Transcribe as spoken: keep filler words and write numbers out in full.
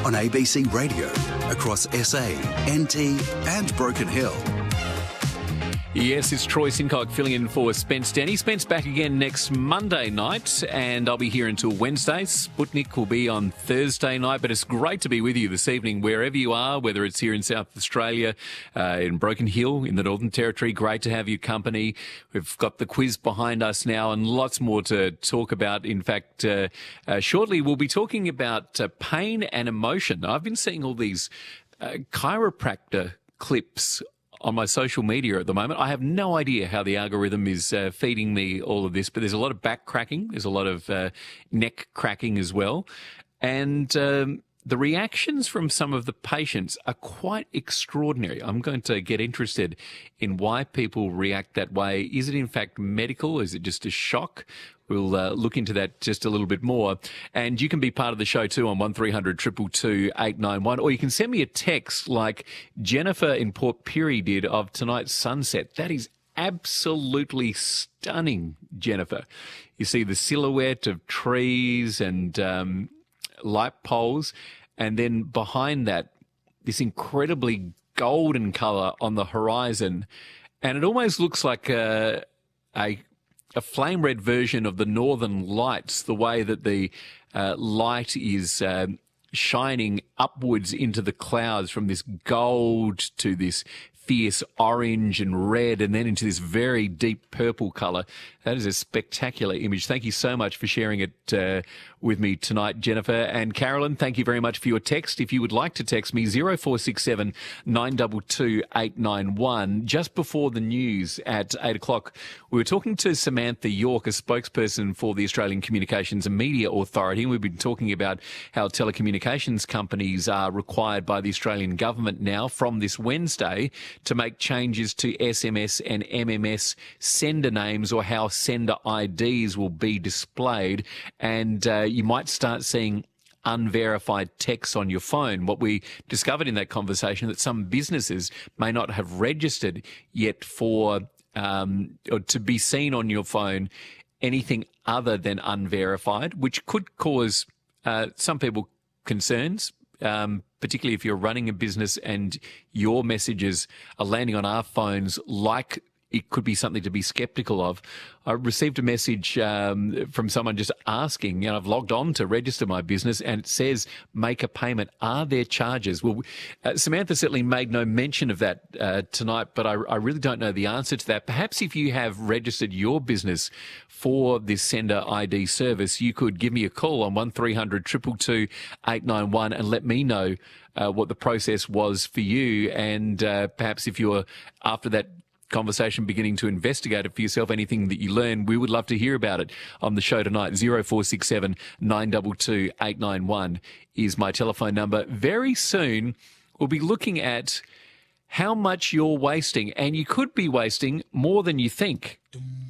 on A B C Radio across S A, N T and Broken Hill. Yes, it's Troy Sincock filling in for Spence Denny. Spence back again next Monday night, and I'll be here until Wednesday. Sputnik will be on Thursday night, but it's great to be with you this evening, wherever you are, whether it's here in South Australia, uh, in Broken Hill, in the Northern Territory. Great to have your company. We've got the quiz behind us now and lots more to talk about. In fact, uh, uh, shortly we'll be talking about uh, pain and emotion. I've been seeing all these uh, chiropractor clips on my social media at the moment. I have no idea how the algorithm is uh, feeding me all of this, but there's a lot of back cracking. There's a lot of uh, neck cracking as well. And um, the reactions from some of the patients are quite extraordinary. I'm going to get interested in why people react that way. Is it in fact medical? Is it just a shock? We'll uh, look into that just a little bit more. And you can be part of the show too on one three hundred two two two eight nine one, or you can send me a text like Jennifer in Port Pirie did of tonight's sunset. That is absolutely stunning, Jennifer. You see the silhouette of trees and um, light poles, and then behind that, this incredibly golden colour on the horizon. And it almost looks like a, a a flame red version of the Northern Lights, the way that the uh, light is uh, shining upwards into the clouds from this gold to this fierce orange and red and then into this very deep purple colour. That is a spectacular image. Thank you so much for sharing it uh, with me tonight, Jennifer. And Carolyn, thank you very much for your text. If you would like to text me, zero four six seven nine two two eight nine one. Just before the news at eight o'clock, we were talking to Samantha York, a spokesperson for the Australian Communications and Media Authority. We've been talking about how telecommunications companies are required by the Australian government now from this Wednesday to make changes to S M S and M M S sender names, or how sender I Ds will be displayed. And uh, you might start seeing unverified texts on your phone. What we discovered in that conversation, that some businesses may not have registered yet for um, or to be seen on your phone anything other than unverified, which could cause uh, some people concerns. Um, particularly if you're running a business and your messages are landing on our phones like it could be something to be skeptical of. I received a message um, from someone just asking, you know, I've logged on to register my business and it says make a payment. Are there charges? Well, uh, Samantha certainly made no mention of that uh, tonight, but I, I really don't know the answer to that. Perhaps if you have registered your business for this sender I D service, you could give me a call on one three hundred two two two eight nine one and let me know uh, what the process was for you. And uh, perhaps if you're after that conversation beginning to investigate it for yourself, anything that you learn, we would love to hear about it on the show tonight. zero four six seven nine two two eight nine one is my telephone number. Very soon we'll be looking at how much you're wasting, and you could be wasting more than you think.